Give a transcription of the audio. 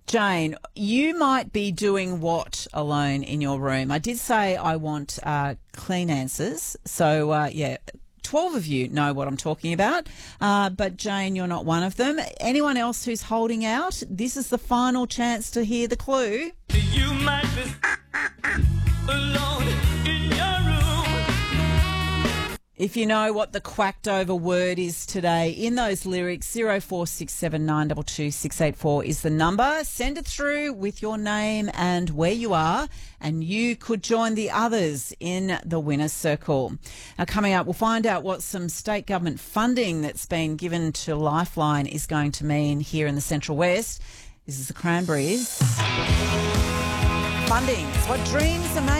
Jane, you might be doing what alone in your room? I did say I want clean answers. So, 12 of you know what I'm talking about. But, Jane, you're not one of them. Anyone else who's holding out, this is the final chance to hear the clue. You might be alone in your room. If you know what the quacked over word is today in those lyrics, 0467922684 is the number. Send it through with your name and where you are, and you could join the others in the winner's circle. Now, coming up, we'll find out what some state government funding that's been given to Lifeline is going to mean here in the Central West. This is the Cranberries. Funding is what dreams are made.